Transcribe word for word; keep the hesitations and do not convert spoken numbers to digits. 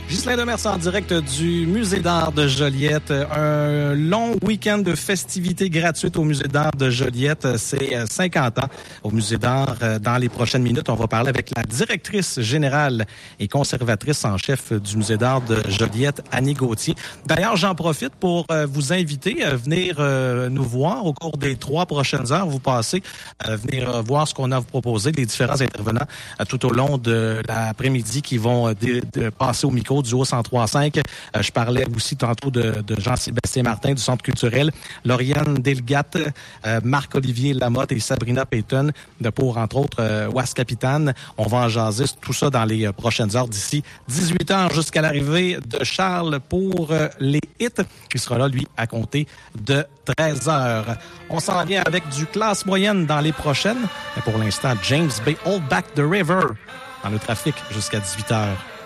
Ghislain Demers en direct du Musée d'art de Joliette. Un long week-end de festivités gratuites au Musée d'art de Joliette. C'est cinquante ans au Musée d'art. Dans les prochaines minutes, on va parler avec la directrice générale et conservatrice en chef du Musée d'art de Joliette, Annie Gauthier. D'ailleurs, j'en profite pour vous inviter à venir nous voir au cours des trois prochaines heures. Vous passez à venir voir ce qu'on a à vous proposer, les différents intervenants tout au long de l'après-midi qui vont de, de passer au micro du Haut cent trois cinq. Euh, je parlais aussi tantôt de, de Jean-Sébastien Martin du Centre culturel, Lauriane Delgat, euh, Marc-Olivier Lamotte et Sabrina Payton de pour, entre autres, euh, Ouest-Capitane. On va en jaser tout ça dans les euh, prochaines heures d'ici dix-huit heures jusqu'à l'arrivée de Charles pour euh, les hits. Il sera là, lui, à compter de treize heures. On s'en vient avec du classe moyenne dans les prochaines. Mais pour l'instant, James Bay, Hold Back the River dans le trafic jusqu'à dix-huit heures.